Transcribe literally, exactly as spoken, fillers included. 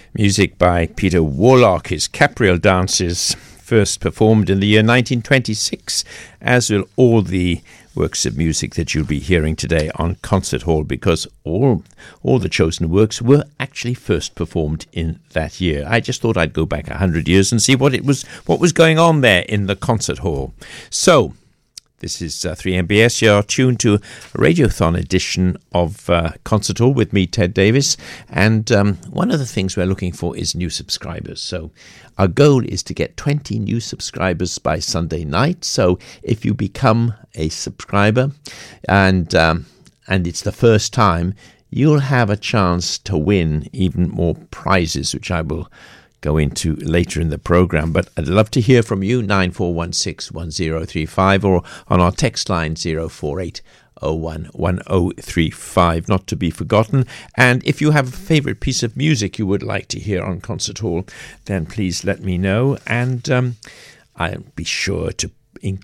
Music by Peter Warlock. His Capriole dances first performed in the year nineteen twenty-six, as will all the works of music that you'll be hearing today on Concert Hall, because all all the chosen works were actually first performed in that year. I just thought I'd go back a hundred years and see what it was what was going on there in the Concert Hall. So this is uh, three M B S. You're tuned to a Radiothon edition of uh, Concert Hall with me, Ted Davis. And um, one of the things we're looking for is new subscribers. So our goal is to get twenty new subscribers by Sunday night. So if you become a subscriber and um, and it's the first time, you'll have a chance to win even more prizes, which I will go into later in the program. But I'd love to hear from you, nine four one six, one zero three five, or on our text line zero four eight oh one one oh three five, not to be forgotten. And if you have a favourite piece of music you would like to hear on Concert Hall, then please let me know, and um, I'll be sure to in-